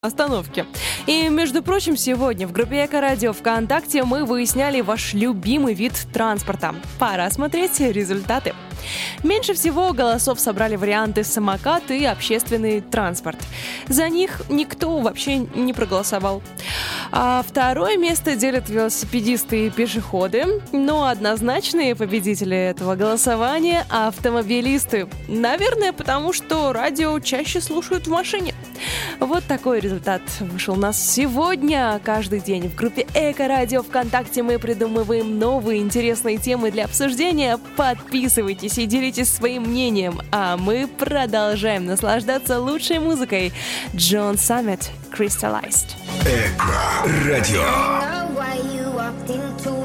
остановки. И, между прочим, сегодня в группе Эко-радио ВКонтакте мы выясняли ваш любимый вид транспорта. Пора смотреть результаты. Меньше всего голосов собрали варианты самокат и общественный транспорт. За них никто вообще не проголосовал. А второе место делят велосипедисты и пешеходы, но однозначные победители этого голосования — автомобилисты. Наверное, потому что радио чаще слушают в машине. Вот такой результат вышел у нас сегодня. Каждый день в группе Эко-радио ВКонтакте мы придумываем новые интересные темы для обсуждения. Подписывайтесь и делитесь своим мнением. А мы продолжаем наслаждаться лучшей музыкой. Джон Саммет, Crystallized. Эко-радио.